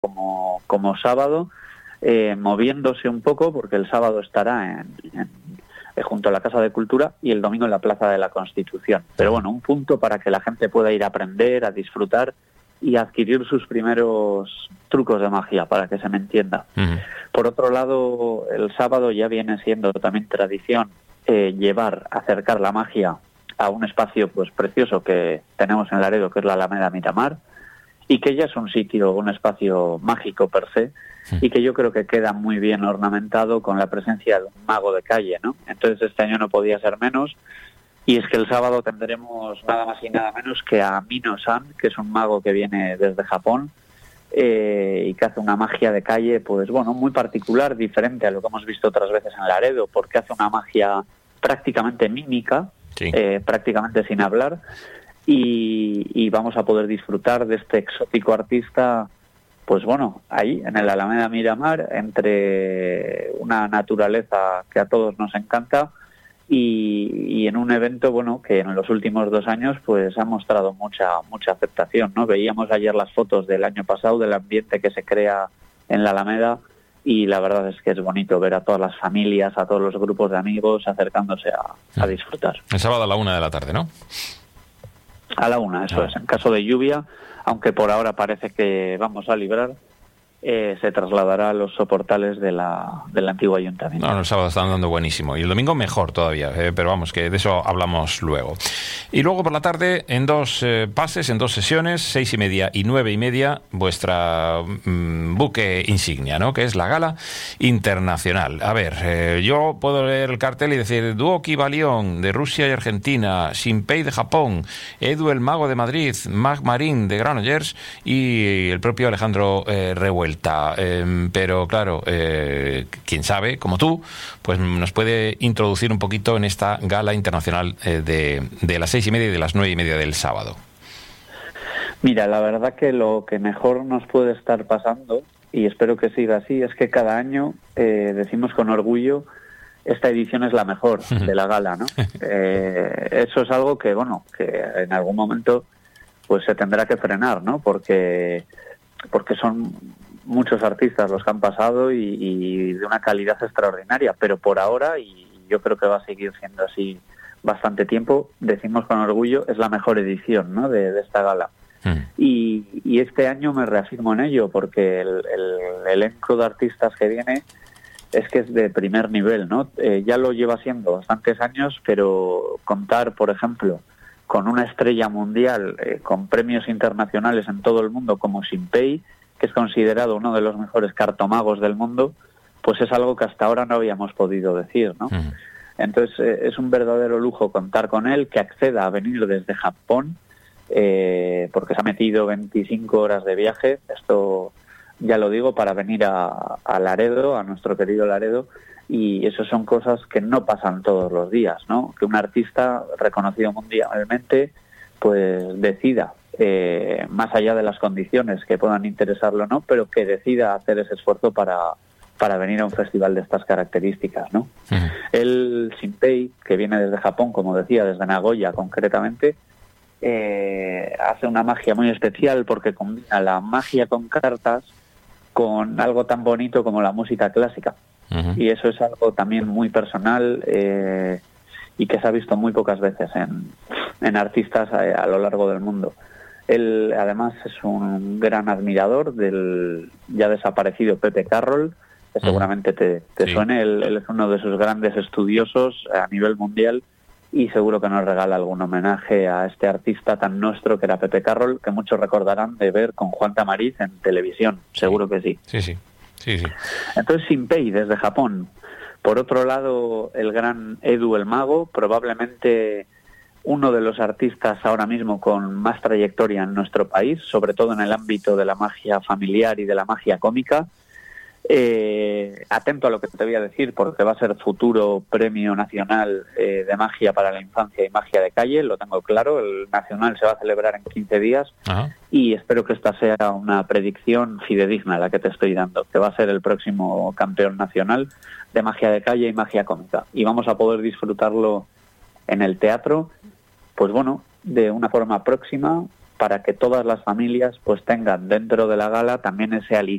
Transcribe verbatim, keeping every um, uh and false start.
como, como sábado, eh, moviéndose un poco, porque el sábado estará en, en, eh, junto a la Casa de Cultura y el domingo en la Plaza de la Constitución. Pero bueno, un punto para que la gente pueda ir a aprender, a disfrutar y adquirir sus primeros trucos de magia, para que se me entienda. Uh-huh. Por otro lado, el sábado ya viene siendo también tradición eh, llevar, acercar la magia a un espacio pues precioso que tenemos en Laredo, que es la Alameda Miramar, y que ya es un sitio, un espacio mágico per se, sí. y que yo creo que queda muy bien ornamentado con la presencia de un mago de calle, ¿no? Entonces este año no podía ser menos. Y es que el sábado tendremos nada más y nada menos que a Mino-san, que es un mago que viene desde Japón eh, y que hace una magia de calle, pues bueno, muy particular, diferente a lo que hemos visto otras veces en Laredo, porque hace una magia prácticamente mímica, sí. eh, prácticamente sin hablar, y, y vamos a poder disfrutar de este exótico artista, pues bueno, ahí en el Alameda Miramar, entre una naturaleza que a todos nos encanta, Y, y en un evento bueno que en los últimos dos años pues ha mostrado mucha mucha aceptación, ¿no? Veíamos ayer las fotos del año pasado del ambiente que se crea en la Alameda y la verdad es que es bonito ver a todas las familias, a todos los grupos de amigos acercándose a, a disfrutar. El sábado a la una de la tarde, ¿no? A la una, eso ah. es. En caso de lluvia, aunque por ahora parece que vamos a librar, Eh, se trasladará a los soportales de la, del antiguo ayuntamiento. No, el sábado están dando buenísimo y el domingo mejor todavía, eh, pero vamos, que de eso hablamos luego. Y luego por la tarde, en dos eh, pases, en dos sesiones, seis y media y nueve y media, vuestra mmm, buque insignia, ¿no? Que es la Gala Internacional. A ver, eh, yo puedo leer el cartel y decir Duoki Balión de Rusia y Argentina, Shinpei de Japón, Edu el Mago de Madrid, Mag Marín de Granollers y el propio Alejandro eh, Revuelta. Eh, pero claro, eh, quien sabe, como tú, pues nos puede introducir un poquito en esta gala internacional eh, de, de las seis y media y de las nueve y media del sábado. Mira, la verdad que lo que mejor nos puede estar pasando, y espero que siga así, es que cada año eh, decimos con orgullo esta edición es la mejor de la gala, ¿no? Eh, eso es algo que, bueno, que en algún momento pues se tendrá que frenar, ¿no? Porque porque son muchos artistas los que han pasado y, y de una calidad extraordinaria, pero por ahora, y yo creo que va a seguir siendo así bastante tiempo, decimos con orgullo, es la mejor edición, ¿no? de, de esta gala. Mm. Y, y este año me reafirmo en ello, porque el, el elenco de artistas que viene es que es de primer nivel, ¿no? Eh, ya lo lleva siendo bastantes años, pero contar, por ejemplo, con una estrella mundial, eh, con premios internacionales en todo el mundo como Shinpei, que es considerado uno de los mejores cartomagos del mundo, pues es algo que hasta ahora no habíamos podido decir, ¿no? Uh-huh. Entonces eh, es un verdadero lujo contar con él, que acceda a venir desde Japón, eh, porque se ha metido veinticinco horas de viaje, esto ya lo digo, para venir a, a Laredo, a nuestro querido Laredo, y eso son cosas que no pasan todos los días, ¿no? Que un artista reconocido mundialmente pues decida, eh, más allá de las condiciones que puedan interesarlo o no, pero que decida hacer ese esfuerzo para, para venir a un festival de estas características, ¿no? Uh-huh. El Shinpei, que viene desde Japón, como decía, desde Nagoya concretamente, eh, hace una magia muy especial porque combina la magia con cartas con algo tan bonito como la música clásica. Uh-huh. Y eso es algo también muy personal eh, y que se ha visto muy pocas veces en, en artistas a, a lo largo del mundo. Él además es un gran admirador del ya desaparecido Pepe Carroll, que seguramente te, te sí. suene. Él, él es uno de sus grandes estudiosos a nivel mundial y seguro que nos regala algún homenaje a este artista tan nuestro que era Pepe Carroll, que muchos recordarán de ver con Juan Tamariz en televisión. Sí. Seguro que sí. Sí, sí. Sí, sí. Entonces Shinpei desde Japón. Por otro lado, el gran Edu el Mago, probablemente uno de los artistas ahora mismo con más trayectoria en nuestro país, sobre todo en el ámbito de la magia familiar y de la magia cómica. Eh, atento a lo que te voy a decir, porque va a ser futuro premio nacional eh, de magia para la infancia y magia de calle, lo tengo claro. El nacional se va a celebrar en quince días. Ajá. Y espero que esta sea una predicción fidedigna la que te estoy dando, que va a ser el próximo campeón nacional de magia de calle y magia cómica, y vamos a poder disfrutarlo en el teatro, pues bueno, de una forma próxima, para que todas las familias pues tengan dentro de la gala también ese